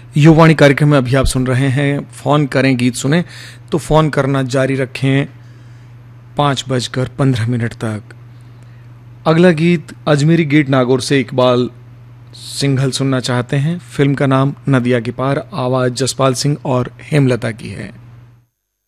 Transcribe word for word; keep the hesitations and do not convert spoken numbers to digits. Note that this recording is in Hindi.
युवाणी कार्यक्रम में अभी आप सुन रहे हैं फोन करें गीत सुने। तो फोन करना जारी रखें पाँच बजकर पंद्रह मिनट तक। अगला गीत अजमेरी गेट नागौर से इकबाल सिंघल सुनना चाहते हैं। फिल्म का नाम नदिया के पार, आवाज जसपाल सिंह और हेमलता की है।